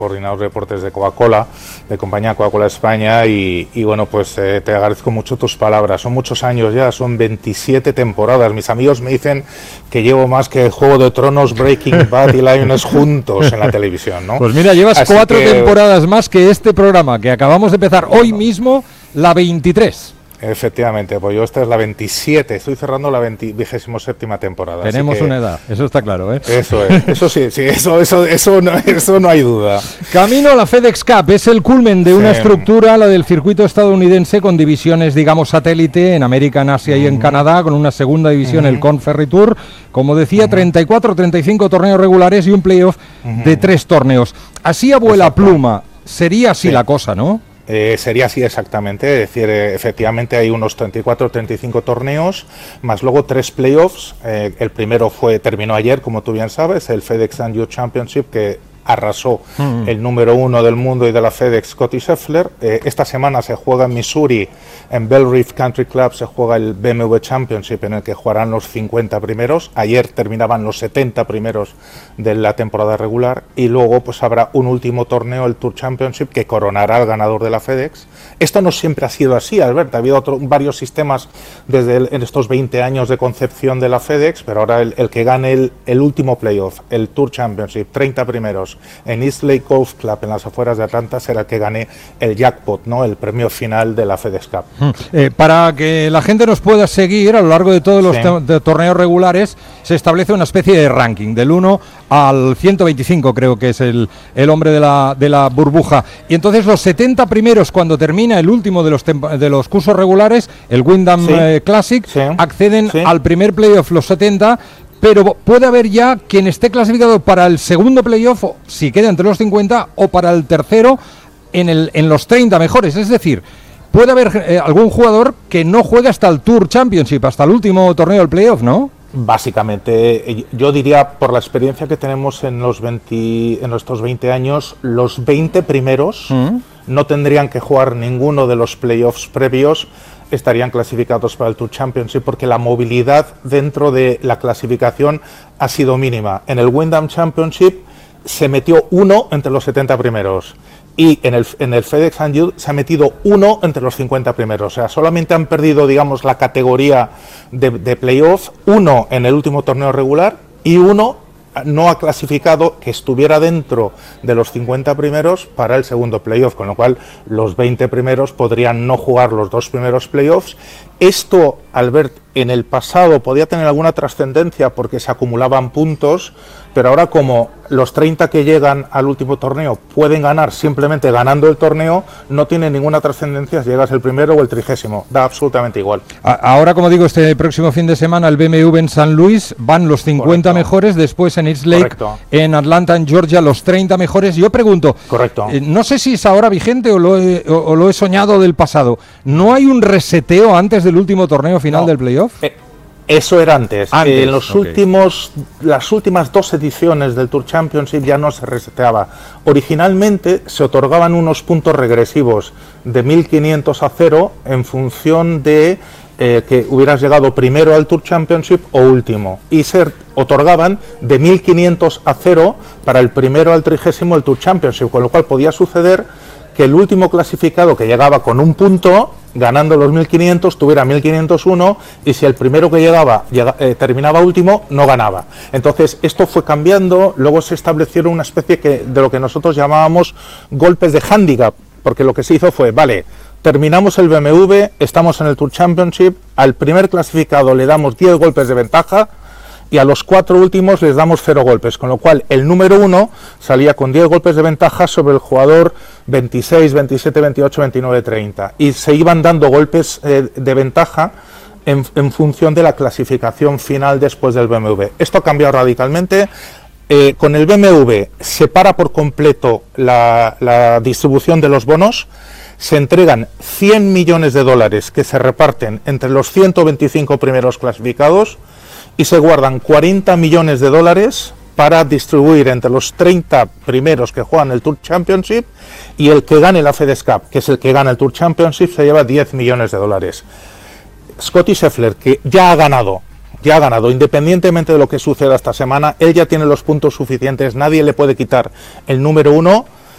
coordinador de deportes de Coca-Cola, de compañía Coca-Cola España, y bueno, pues te agradezco mucho tus palabras. Son muchos años ya, son 27 temporadas. Mis amigos me dicen que llevo más que Juego de Tronos, Breaking Bad y Lioness juntos en la televisión, ¿no? Pues mira, llevas 4 temporadas más que este programa, que acabamos de empezar hoy mismo, la 23. Efectivamente, pues yo esta es la 27, estoy cerrando la 27ª temporada. Tenemos una edad, eso está claro, ¿eh? Eso es, eso sí, eso no hay duda. Camino a la FedEx Cup, es el culmen de una estructura, la del circuito estadounidense, con divisiones, digamos, satélite en América, en Asia y en Canadá, con una segunda división, el Conferry Tour, como decía, 34, 35 torneos regulares y un playoff de 3 torneos. Así a vuela pluma, sería así la cosa, ¿no? Sería así exactamente, es decir, efectivamente hay unos 34 o 35 torneos, más luego 3 playoffs. El primero terminó ayer, como tú bien sabes, el FedEx and Youth Championship, que arrasó el número 1 del mundo y de la FedEx, Scottie Scheffler. Esta semana se juega en Missouri, en Bell Reef Country Club, se juega el BMW Championship, en el que jugarán los 50 primeros. Ayer terminaban los 70 primeros de la temporada regular, y luego pues habrá un último torneo, el Tour Championship, que coronará al ganador de la FedEx. Esto no siempre ha sido así, Albert. Ha habido varios sistemas en estos 20 años de concepción de la FedEx, pero ahora el que gane el último playoff, el Tour Championship, 30 primeros, en East Lake Golf Club, en las afueras de Atlanta, será el que gane el jackpot, ¿no? El premio final de la FedEx Cup. Para que la gente nos pueda seguir a lo largo de todos los torneos regulares, se establece una especie de ranking, del 1 al 125, creo que es el hombre de la burbuja. Y entonces los 70 primeros, cuando termina el último de los cursos regulares, el Wyndham Classic, acceden al primer playoff los 70. Pero puede haber ya quien esté clasificado para el segundo playoff, si queda entre los 50, o para el tercero en los 30 mejores. Es decir, puede haber algún jugador que no juegue hasta el Tour Championship, hasta el último torneo del playoff, ¿no? Básicamente, yo diría, por la experiencia que tenemos en estos 20 años, los 20 primeros no tendrían que jugar ninguno de los playoffs previos, estarían clasificados para el Tour Championship, porque la movilidad dentro de la clasificación ha sido mínima. En el Wyndham Championship se metió 1 entre los 70 primeros, y en el FedEx and Youth se ha metido 1 entre los 50 primeros. O sea, solamente han perdido, digamos, la categoría de playoff, 1 en el último torneo regular y 1 no ha clasificado que estuviera dentro de los 50 primeros para el segundo playoff, con lo cual los 20 primeros podrían no jugar los 2 primeros playoffs. Esto, Albert, en el pasado podía tener alguna trascendencia porque se acumulaban puntos, pero ahora, como los 30 que llegan al último torneo pueden ganar simplemente ganando el torneo, no tiene ninguna trascendencia si llegas el primero o el 30º, da absolutamente igual. Ahora, como digo, este próximo fin de semana el BMW en San Luis, van los 50 mejores, después en East Lake, en Atlanta, en Georgia, los 30 mejores. Yo pregunto, no sé si es ahora vigente o lo he soñado del pasado, ¿no hay un reseteo antes del último torneo final del playoff? Eso era antes. En las últimas 2 ediciones del Tour Championship ya no se reseteaba. Originalmente se otorgaban unos puntos regresivos de 1.500 a 0 en función de que hubieras llegado primero al Tour Championship o último, y se otorgaban de 1.500 a 0 para el primero al 30º el Tour Championship, con lo cual podía suceder que el último clasificado, que llegaba con un punto ganando los 1.500, tuviera 1.501, y si el primero que terminaba último, no ganaba. Entonces esto fue cambiando. Luego se establecieron una especie de lo que nosotros llamábamos golpes de handicap, porque lo que se hizo fue, vale, terminamos el BMW, estamos en el Tour Championship, al primer clasificado le damos 10 golpes de ventaja, y a los 4 últimos les damos 0 golpes, con lo cual el número 1 salía con 10 golpes de ventaja sobre el jugador 26, 27, 28, 29, 30, y se iban dando golpes de ventaja en función de la clasificación final después del BMW. Esto ha cambiado radicalmente. Con el BMW se para por completo la distribución de los bonos. Se entregan 100 millones de dólares que se reparten entre los 125 primeros clasificados, y se guardan 40 millones de dólares para distribuir entre los 30 primeros que juegan el Tour Championship, y el que gane la FedEx Cup, que es el que gana el Tour Championship, se lleva 10 millones de dólares. Scottie Scheffler, que ya ha ganado, independientemente de lo que suceda esta semana, él ya tiene los puntos suficientes, nadie le puede quitar el número 1,